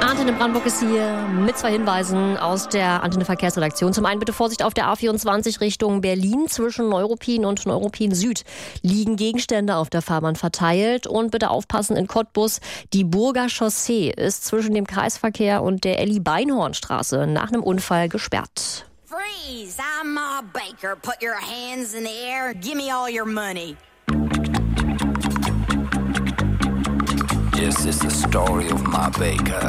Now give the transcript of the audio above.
Antenne Brandenburg ist hier mit 2 Hinweisen aus der Antenne Verkehrsredaktion. Zum einen bitte Vorsicht auf der A24 Richtung Berlin. Zwischen Neuruppin und Neuruppin Süd liegen Gegenstände auf der Fahrbahn verteilt. Und bitte aufpassen in Cottbus. Die Burger Chaussee ist zwischen dem Kreisverkehr und der Elli-Beinhorn-Straße nach einem Unfall gesperrt. Freeze! I'm Ma Baker. Put your hands in the air. Give me all your money. Yes, it's the story of Ma Baker.